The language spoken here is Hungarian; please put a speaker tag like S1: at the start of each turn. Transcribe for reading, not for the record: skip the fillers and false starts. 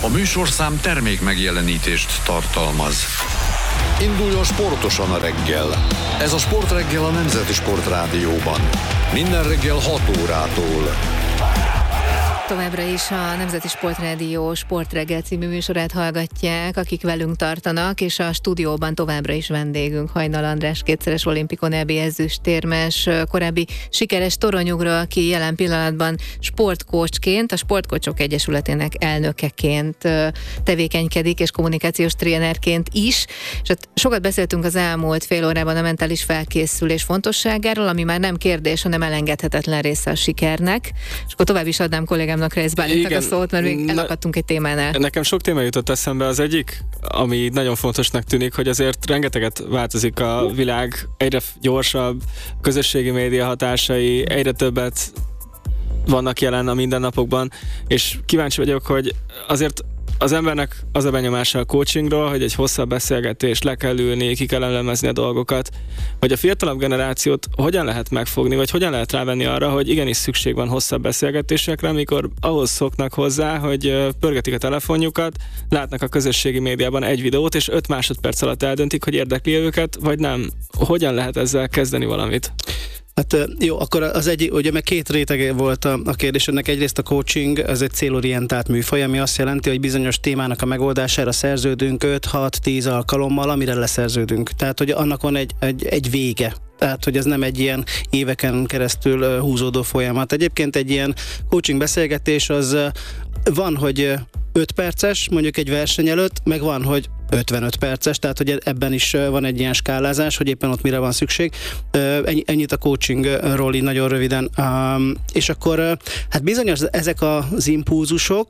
S1: A műsorszám termék megjelenítést tartalmaz. Induljon sportosan a reggel. Ez a Sportreggel a Nemzeti Sportrádióban. Minden reggel 6 órától.
S2: Továbbra is a Nemzeti Sportrádió Sportreggel című műsorát hallgatják, akik velünk tartanak, és a stúdióban továbbra is vendégünk Hajnal András, kétszeres olimpikon EB ezüstérmes, korábbi sikeres toronyugró, aki jelen pillanatban sportcoachként, a Sportcoachok Egyesületének elnökeként tevékenykedik, és kommunikációs trénerként is. És hát sokat beszéltünk az elmúlt fél órában a mentális felkészülés fontosságáról, ami már nem kérdés, hanem elengedhetetlen része a sikernek. És akkor tovább is adnám kollégámnak, Reisz Bálintnak a szót, mert még elakadtunk egy témánál.
S3: Nekem sok téma jutott eszembe. Az egyik, ami nagyon fontosnak tűnik, hogy azért rengeteget változik a világ, egyre gyorsabb, közösségi média hatásai, egyre többet vannak jelen a mindennapokban, és kíváncsi vagyok, hogy azért az embernek az a benyomása a coachingról, hogy egy hosszabb beszélgetés, le kell ülni, ki kell elemezni a dolgokat, hogy a fiatalabb generációt hogyan lehet megfogni, vagy hogyan lehet rávenni arra, hogy igenis szükség van hosszabb beszélgetésekre, amikor ahhoz szoknak hozzá, hogy pörgetik a telefonjukat, látnak a közösségi médiában egy videót, és 5 másodperc alatt eldöntik, hogy érdekli őket, vagy nem. Hogyan lehet ezzel kezdeni valamit?
S4: Hát jó, akkor az egy, ugye meg 2 rétege volt a kérdésnek. Egyrészt a coaching, ez egy célorientált műfaj, ami azt jelenti, hogy bizonyos témának a megoldására szerződünk 5-6-10 alkalommal, amire leszerződünk. Tehát, hogy annak van egy vége. Tehát, hogy ez nem egy ilyen éveken keresztül húzódó folyamat. Egyébként egy ilyen coaching beszélgetés az van, hogy 5 perces, mondjuk egy verseny előtt, meg van, hogy 55 perces, tehát hogy ebben is van egy ilyen skálázás, hogy éppen ott mire van szükség. Ennyit a coachingról így nagyon röviden. És akkor hát bizonyos ezek az impulzusok,